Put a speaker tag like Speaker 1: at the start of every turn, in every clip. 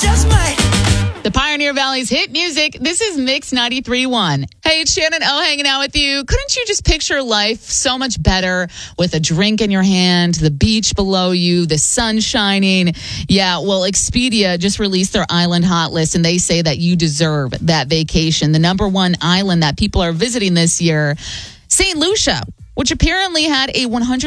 Speaker 1: just might.
Speaker 2: The Pioneer Valley's hit music. This is Mix 93.1. Hey, it's Shannon O hanging out with you. Couldn't you just picture life so much better with a drink in your hand, the beach below you, the sun shining? Yeah, well, Expedia just released their island hot list, and they say that you deserve that vacation. The number one island that people are visiting this year, St. Lucia, which apparently had a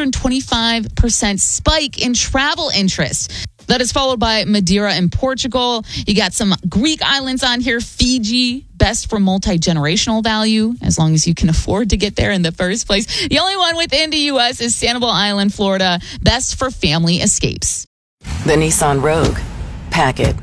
Speaker 2: 125% spike in travel interest. That is followed by Madeira in Portugal. You got some Greek islands on here. Fiji, best for multi-generational value, as long as you can afford to get there in the first place. The only one within the U.S. is Sanibel Island, Florida, best for family escapes.
Speaker 3: The Nissan Rogue. Pack it.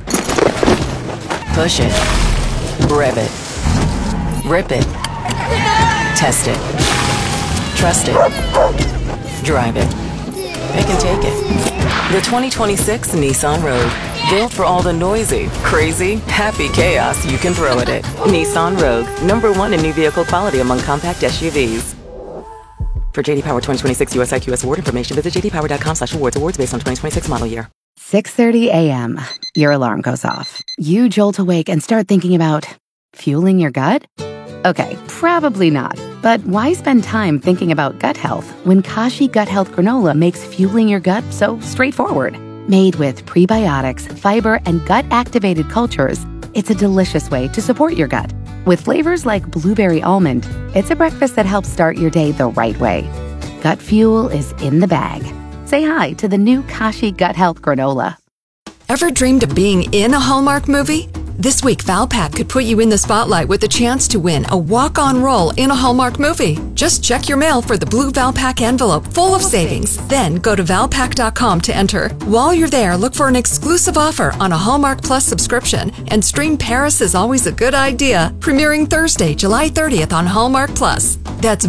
Speaker 3: Push it. Rev it. Rip it. Test it. Trust it. Drive it. It can take it. The 2026 Nissan Rogue. Built for all the noisy, crazy, happy chaos you can throw at it. Nissan Rogue. #1 in new vehicle quality among compact SUVs. For JD Power 2026 US IQS award information, visit jdpower.com/awards. Awards based on 2026 model year.
Speaker 4: 6:30 a.m. Your alarm goes off. You jolt awake and start thinking about fueling your gut? Okay, probably not. But why spend time thinking about gut health when Kashi Gut Health Granola makes fueling your gut so straightforward? Made with prebiotics, fiber, and gut-activated cultures, it's a delicious way to support your gut. With flavors like blueberry almond, it's a breakfast that helps start your day the right way. Gut fuel is in the bag. Say hi to the new Kashi Gut Health Granola.
Speaker 5: Ever dreamed of being in a Hallmark movie? This week, Valpak could put you in the spotlight with a chance to win a walk-on role in a Hallmark movie. Just check your mail for the blue Valpak envelope full of savings. Then go to Valpak.com to enter. While you're there, look for an exclusive offer on a Hallmark Plus subscription and stream Paris is Always a Good Idea, premiering Thursday, July 30th on Hallmark Plus. That's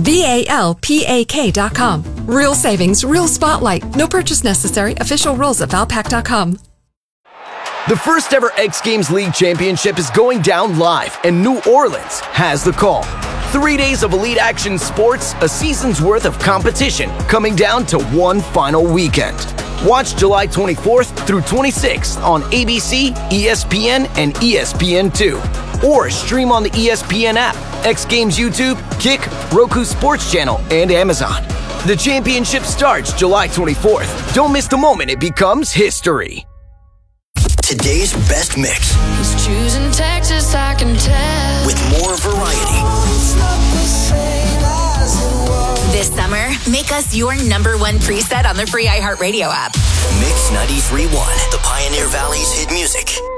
Speaker 5: VALPAK.com. Real savings, real spotlight. No purchase necessary. Official rules at Valpak.com.
Speaker 6: The first ever X Games League Championship is going down live, and New Orleans has the call. 3 days of elite action sports, a season's worth of competition, coming down to one final weekend. Watch July 24th through 26th on ABC, ESPN, and ESPN2. Or stream on the ESPN app, X Games YouTube, Kick, Roku Sports Channel, and Amazon. The championship starts July 24th. Don't miss the moment it becomes history.
Speaker 1: Today's best mix.
Speaker 7: He's choosing Texas, I can tell.
Speaker 1: With more variety.
Speaker 8: This summer, make us your #1 preset on the free iHeartRadio app.
Speaker 1: Mix 93.1, the Pioneer Valley's hit music.